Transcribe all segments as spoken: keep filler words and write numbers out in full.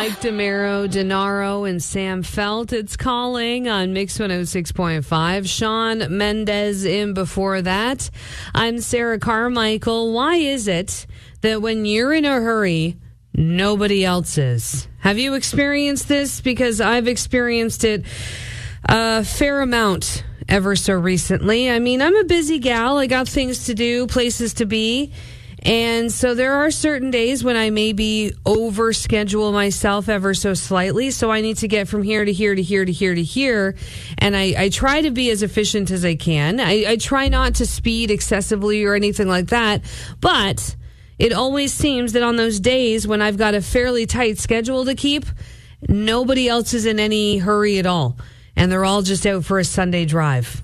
Mike DeMero, Denaro, and Sam Felt. It's calling on Mix one oh six point five. Sean Mendez in before that. I'm Sarah Carmichael. Why is it that when you're in a hurry, nobody else is? Have you experienced this? Because I've experienced it a fair amount ever so recently. I mean, I'm a busy gal. I got things to do, places to be. And so there are certain days when I maybe overschedule myself ever so slightly. So I need to get from here to here to here to here to here. And I, I try to be as efficient as I can. I, I try not to speed excessively or anything like that. But it always seems that on those days when I've got a fairly tight schedule to keep, nobody else is in any hurry at all. And they're all just out for a Sunday drive.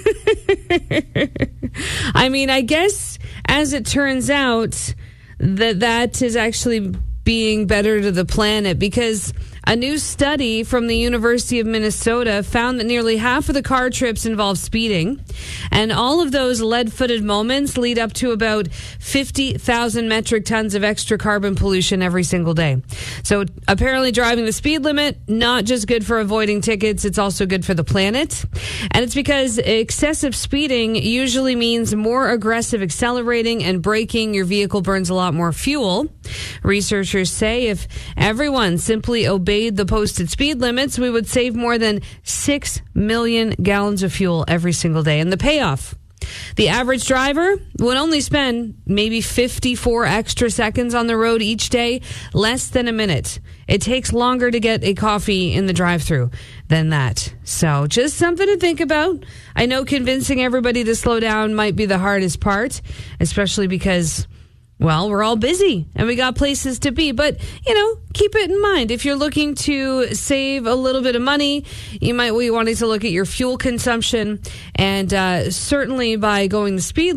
I mean, I guess as it turns out that that is actually being better to the planet, because a new study from the University of Minnesota found that nearly half of the car trips involve speeding, and all of those lead-footed moments lead up to about fifty thousand metric tons of extra carbon pollution every single day. So apparently driving the speed limit, not just good for avoiding tickets, it's also good for the planet. And it's because excessive speeding usually means more aggressive accelerating and braking. Your vehicle burns a lot more fuel. Researchers say if everyone simply obeyed the posted speed limits, we would save more than six million gallons of fuel every single day. And the payoff: the average driver would only spend maybe fifty-four extra seconds on the road each day, less than a minute. It takes longer to get a coffee in the drive-thru than that. So just something to think about. I know convincing everybody to slow down might be the hardest part, especially because, well, we're all busy and we got places to be. But, you know, keep it in mind. If you're looking to save a little bit of money, you might be wanting to look at your fuel consumption. And uh, certainly by going the speed